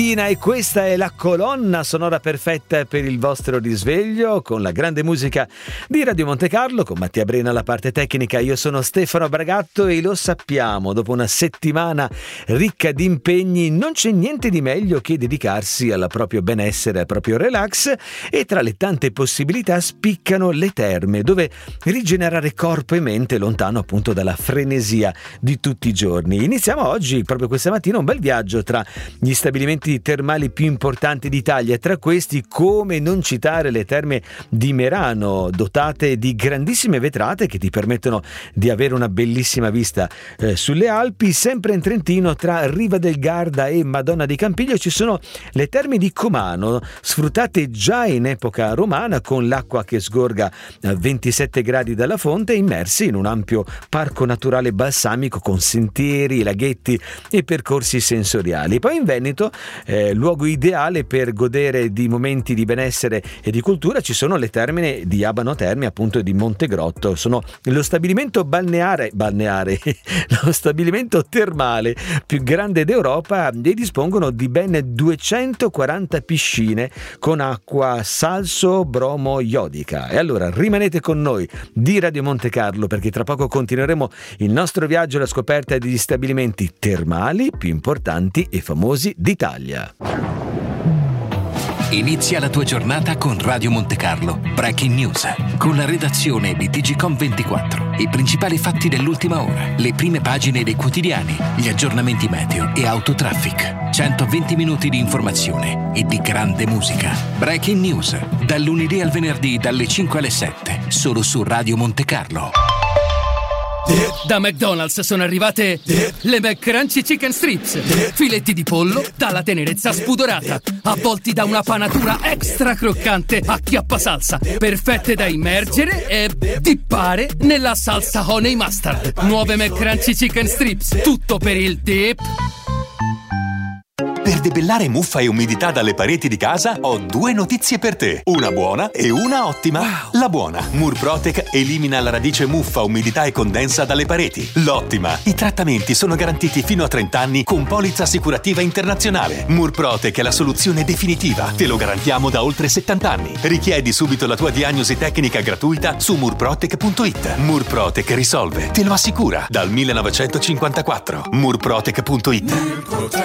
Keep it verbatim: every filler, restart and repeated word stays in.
E questa è la colonna sonora perfetta per il vostro risveglio, con la grande musica di Radio Monte Carlo, con Mattia Brena alla parte tecnica. Io sono Stefano Bragatto e lo sappiamo, dopo una settimana ricca di impegni non c'è niente di meglio che dedicarsi al proprio benessere, al proprio relax, e tra le tante possibilità spiccano le terme, dove rigenerare corpo e mente lontano appunto dalla frenesia di tutti i giorni. Iniziamo oggi, proprio questa mattina, un bel viaggio tra gli stabilimenti termali più importanti d'Italia. Tra questi, come non citare le terme di Merano, dotate di grandissime vetrate che ti permettono di avere una bellissima vista eh, sulle Alpi. Sempre in Trentino, tra Riva del Garda e Madonna di Campiglio, ci sono le terme di Comano, sfruttate già in epoca romana, con l'acqua che sgorga a ventisette gradi dalla fonte, immersi in un ampio parco naturale balsamico con sentieri, laghetti e percorsi sensoriali. Poi in Veneto, Eh, luogo ideale per godere di momenti di benessere e di cultura, ci sono le terme di Abano Terme, appunto di Montegrotto. Sono lo stabilimento balneare balneare lo stabilimento termale più grande d'Europa e dispongono di ben duecentoquaranta piscine con acqua salso bromo iodica. E allora rimanete con noi di Radio Monte Carlo, perché tra poco continueremo il nostro viaggio alla scoperta degli stabilimenti termali più importanti e famosi d'Italia. Inizia la tua giornata con Radio Monte Carlo Breaking News, con la redazione di Digicom ventiquattro. I principali fatti dell'ultima ora, le prime pagine dei quotidiani, gli aggiornamenti meteo e autotraffic. centoventi minuti di informazione e di grande musica. Breaking News, dal lunedì al venerdì dalle cinque alle sette, solo su Radio Monte Carlo. Da McDonald's sono arrivate le McCrunchy Chicken Strips, filetti di pollo dalla tenerezza spudorata, avvolti da una panatura extra croccante a chiappa salsa, perfette da immergere e dippare nella salsa honey mustard. Nuove McCrunchy Chicken Strips, tutto per il dip. Per debellare muffa e umidità dalle pareti di casa ho due notizie per te, una buona e una ottima. Wow. La buona: Murprotec elimina la radice muffa, umidità e condensa dalle pareti. L'ottima: i trattamenti sono garantiti fino a trenta anni con polizza assicurativa internazionale. Murprotec è la soluzione definitiva, te lo garantiamo da oltre settanta anni. Richiedi subito la tua diagnosi tecnica gratuita su murprotec punto it. Murprotec risolve, te lo assicura, dal millenovecentocinquantaquattro. murprotec punto it.